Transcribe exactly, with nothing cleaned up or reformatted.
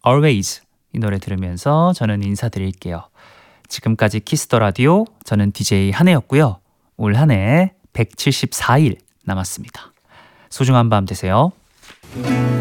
Always 이 노래 들으면서 저는 인사드릴게요. 지금까지 키스 더 라디오, 저는 디제이 한혜였고요. 올 한 해 백칠십사 일 남았습니다. 소중한 밤 되세요.